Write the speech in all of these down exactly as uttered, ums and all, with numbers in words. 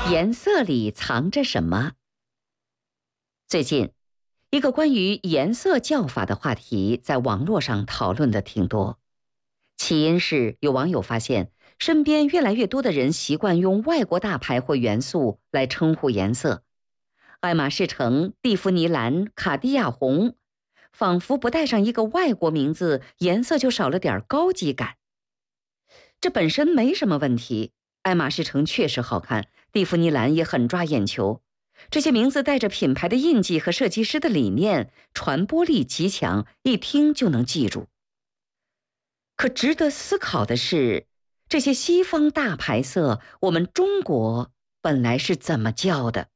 颜色里藏着什么？最近，一个关于颜色叫法的话题在网络上讨论的挺多。起因是有网友发现，身边越来越多的人习惯用外国大牌或元素来称呼颜色，爱马仕橙、蒂芙尼蓝、卡地亚红，仿佛不带上一个外国名字，颜色就少了点高级感。这本身没什么问题，爱马仕橙确实好看，蒂芙尼蓝也很抓眼球。这些名字带着品牌的印记和设计师的理念，传播力极强，一听就能记住。可值得思考的是，这些西方大牌色，我们中国本来是怎么叫的？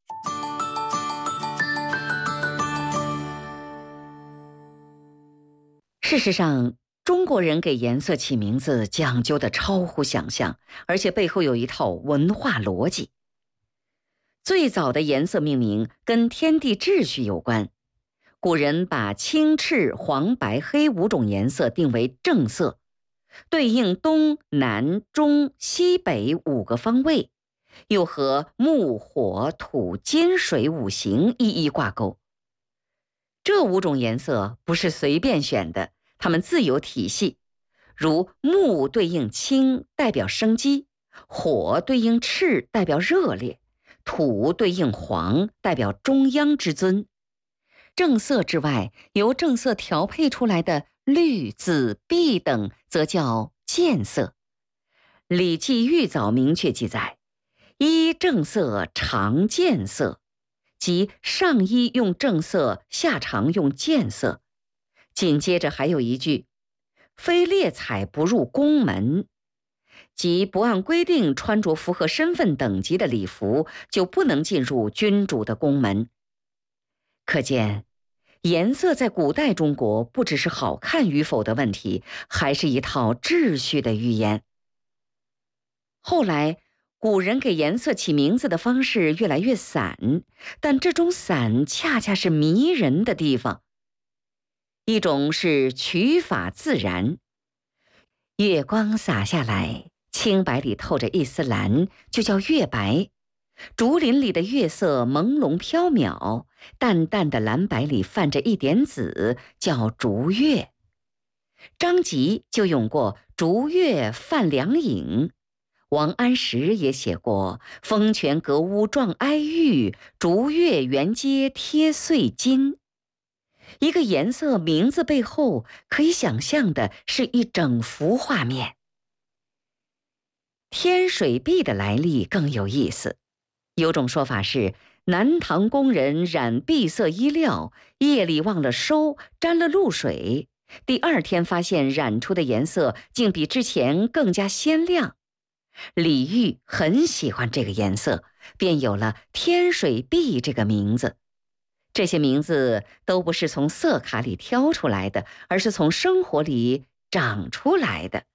事实上，中国人给颜色起名字讲究的超乎想象，而且背后有一套文化逻辑。最早的颜色命名跟天地秩序有关，古人把青、赤、黄、白、黑五种颜色定为正色，对应东南中西北五个方位，又和木火土金水五行一一挂钩。这五种颜色不是随便选的，它们自有体系，如木对应青，代表生机；火对应赤，代表热烈；土对应黄，代表中央之尊。正色之外，由正色调配出来的绿、紫、碧等则叫间色。《礼记·玉藻》明确记载：衣正色，常间色，即上衣用正色，下常用间色。紧接着还有一句：非猎采不入宫门，即不按规定穿着符合身份等级的礼服，就不能进入君主的宫门。可见，颜色在古代中国不只是好看与否的问题，还是一套秩序的预言。后来，古人给颜色起名字的方式越来越散，但这种散恰恰是迷人的地方。一种是取法自然，月光洒下来，青白里透着一丝蓝，就叫月白；竹林里的月色朦胧缥缈，淡淡的蓝白里泛着一点紫，叫竹月。张籍就咏过竹月泛凉影，王安石也写过风泉阁屋撞哀玉，竹月圆阶贴碎金。一个颜色名字背后可以想象的是一整幅画面。天水碧的来历更有意思，有种说法是南唐工人染碧色衣料，夜里忘了收，沾了露水，第二天发现染出的颜色竟比之前更加鲜亮。李煜很喜欢这个颜色，便有了天水碧这个名字。这些名字都不是从色卡里挑出来的，而是从生活里长出来的。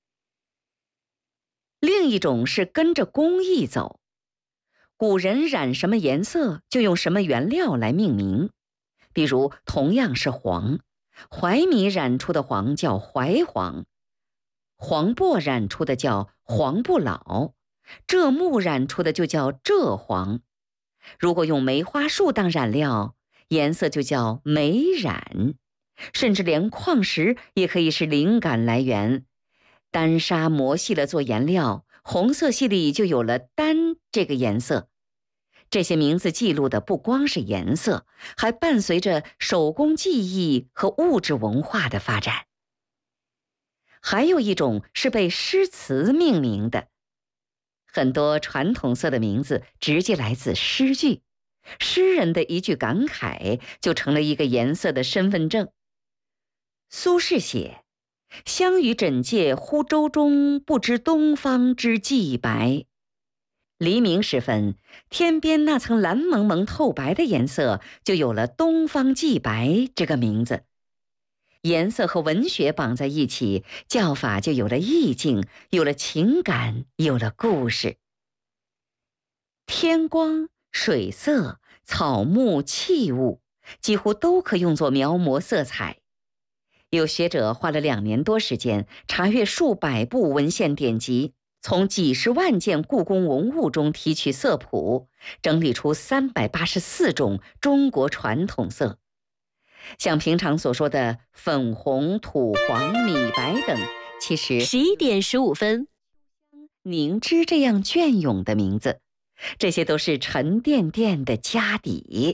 另一种是跟着工艺走，古人染什么颜色就用什么原料来命名。比如同样是黄，槐米染出的黄叫槐黄，黄柏染出的叫黄不老，柘木染出的就叫柘黄。如果用梅花树当染料，颜色就叫梅染。甚至连矿石也可以是灵感来源，丹砂磨细了做颜料，红色系里就有了丹这个颜色。这些名字记录的不光是颜色，还伴随着手工技艺和物质文化的发展。还有一种是被诗词命名的，很多传统色的名字直接来自诗句，诗人的一句感慨就成了一个颜色的身份证。苏轼写：相与枕藉乎舟中，不知东方之既白。黎明时分，天边那层蓝蒙蒙透白的颜色就有了东方既白这个名字。颜色和文学绑在一起，叫法就有了意境，有了情感，有了故事。天光、水色、草木、器物，几乎都可用作描摹色彩。有学者花了两年多时间，查阅数百部文献典籍， 从几十万件故宫文物中提取色谱，整理出三百八十四种中国传统色。像平常所说的粉红、土黄、米白等，其实十一点十五分， 凝脂这样隽永的名字，这些都是沉甸甸的家底。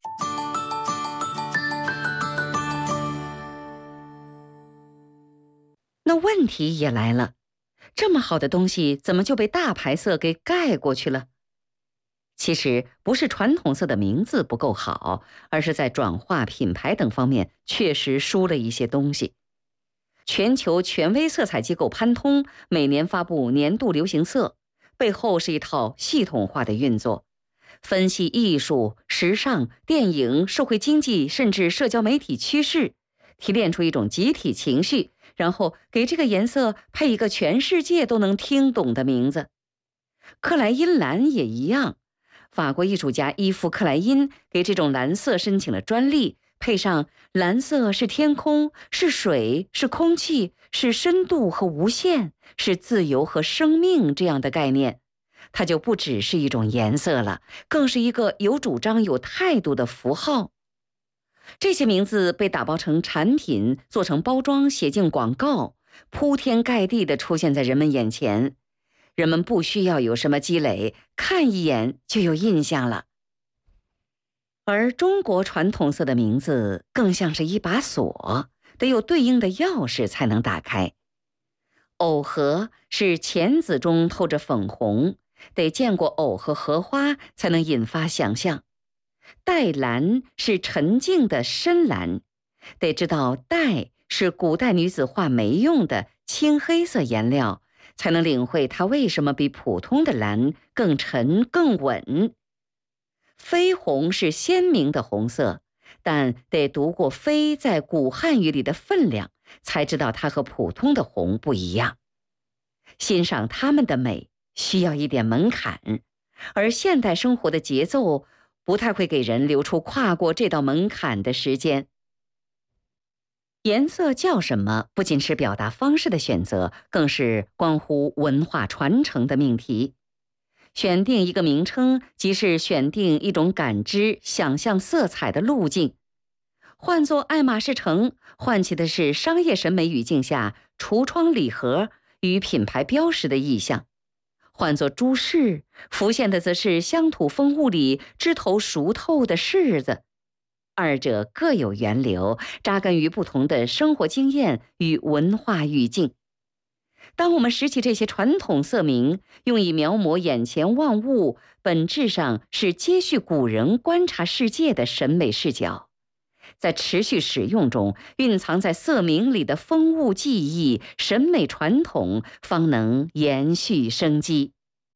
那问题也来了，这么好的东西怎么就被大牌色给盖过去了？其实不是传统色的名字不够好，而是在转化、品牌等方面确实输了一些东西。全球权威色彩机构潘通每年发布年度流行色，背后是一套系统化的运作，分析艺术、时尚、电影、社会经济甚至社交媒体趋势，提炼出一种集体情绪，然后给这个颜色配一个全世界都能听懂的名字。克莱因蓝也一样，法国艺术家伊夫·克莱因给这种蓝色申请了专利，配上蓝色是天空，是水，是空气，是深度和无限，是自由和生命这样的概念，它就不只是一种颜色了，更是一个有主张、有态度的符号。这些名字被打包成产品，做成包装，写进广告，铺天盖地地出现在人们眼前。人们不需要有什么积累，看一眼就有印象了。而中国传统色的名字更像是一把锁，得有对应的钥匙才能打开。藕荷是浅紫中透着粉红，得见过藕和荷花才能引发想象。黛蓝是沉静的深蓝，得知道黛是古代女子画眉用的青黑色颜料，才能领会它为什么比普通的蓝更沉更稳。绯红是鲜明的红色，但得读过绯在古汉语里的分量，才知道它和普通的红不一样。欣赏它们的美需要一点门槛，而现代生活的节奏不太会给人留出跨过这道门槛的时间。颜色叫什么，不仅是表达方式的选择，更是关乎文化传承的命题。选定一个名称，即是选定一种感知、想象色彩的路径。换作爱马仕城，唤起的是商业审美语境下橱窗礼盒与品牌标识的意象；换作朱饰，浮现的则是乡土风物里枝头熟透的柿子。二者各有源流，扎根于不同的生活经验与文化语境。当我们拾起这些传统色名，用以描摹眼前万物，本质上是接续古人观察世界的审美视角。在持续使用中，蕴藏在色名里的风物记忆、审美传统，方能延续生机。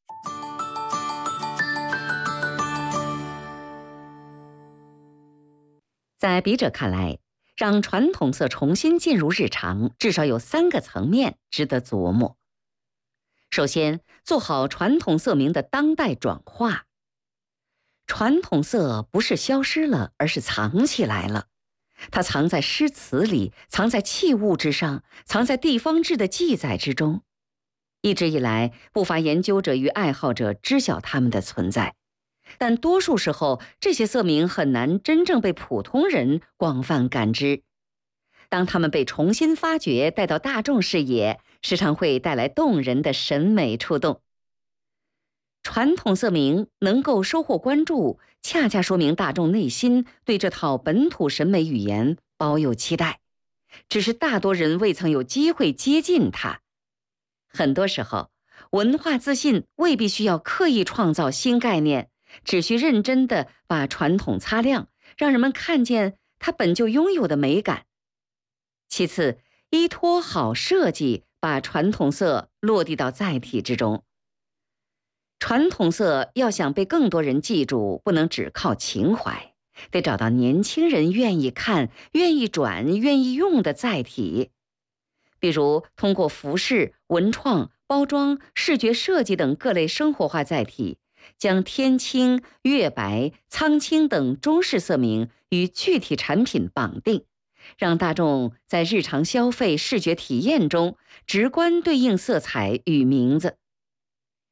在笔者看来，让传统色重新进入日常，至少有三个层面值得琢磨。首先，做好传统色名的当代转化。传统色不是消失了，而是藏起来了。它藏在诗词里，藏在器物之上，藏在地方志的记载之中。一直以来，不乏研究者与爱好者知晓它们的存在。但多数时候，这些色名很难真正被普通人广泛感知。当它们被重新发掘，带到大众视野，时常会带来动人的审美触动。传统色名能够收获关注，恰恰说明大众内心对这套本土审美语言抱有期待，只是大多人未曾有机会接近它。很多时候，文化自信未必需要刻意创造新概念，只需认真地把传统擦亮，让人们看见它本就拥有的美感。其次，依托好设计，把传统色落地到载体之中。传统色要想被更多人记住，不能只靠情怀，得找到年轻人愿意看、愿意转、愿意用的载体。比如通过服饰、文创、包装、视觉设计等各类生活化载体，将天青、月白、苍青等中式色名与具体产品绑定，让大众在日常消费视觉体验中直观对应色彩与名字。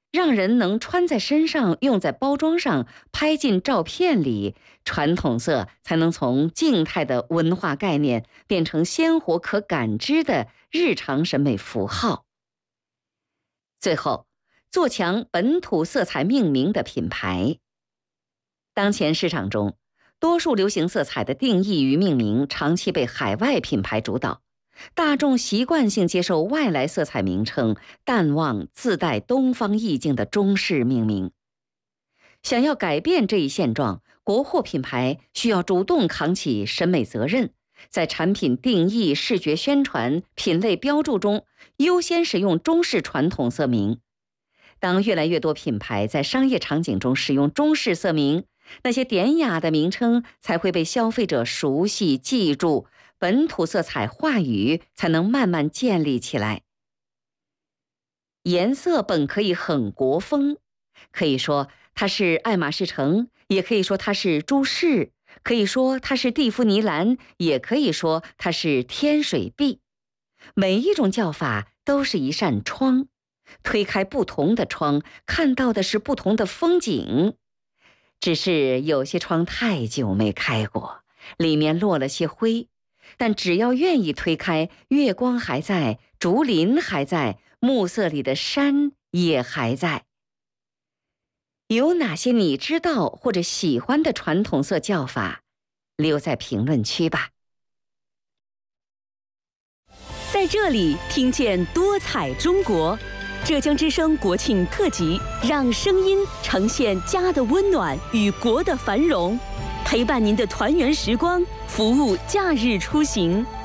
让人能穿在身上，用在包装上，拍进照片里，传统色才能从静态的文化概念变成鲜活可感知的日常审美符号。最后，做强本土色彩命名的品牌。当前市场中，多数流行色彩的定义与命名长期被海外品牌主导，大众习惯性接受外来色彩名称，淡忘自带东方意境的中式命名。想要改变这一现状，国货品牌需要主动扛起审美责任，在产品定义、视觉宣传、品类标注中优先使用中式传统色名。当越来越多品牌在商业场景中使用中式色名，那些典雅的名称才会被消费者熟悉记住，本土色彩话语才能慢慢建立起来。颜色本可以很国风，可以说它是爱马仕橙，也可以说它是珠饰，可以说它是蒂芙尼蓝，也可以说它是天水碧。每一种叫法都是一扇窗，推开不同的窗，看到的是不同的风景。只是有些窗太久没开过，里面落了些灰，但只要愿意推开，月光还在，竹林还在，暮色里的山也还在。有哪些你知道或者喜欢的传统色叫法？留在评论区吧。 在这里听见多彩中国，浙江之声国庆特辑，让声音呈现家的温暖与国的繁荣，陪伴您的团圆时光，服务假日出行。